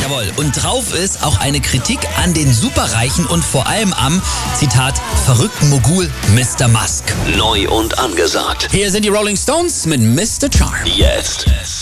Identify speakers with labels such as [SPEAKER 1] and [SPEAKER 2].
[SPEAKER 1] Jawohl. Und drauf ist auch eine Kritik an den Superreichen und vor allem am, Zitat, verrückten Mogul Mr. Musk.
[SPEAKER 2] Neu und angesagt.
[SPEAKER 1] Hier sind die Rolling Stones mit Mr. Charm.
[SPEAKER 2] Jetzt.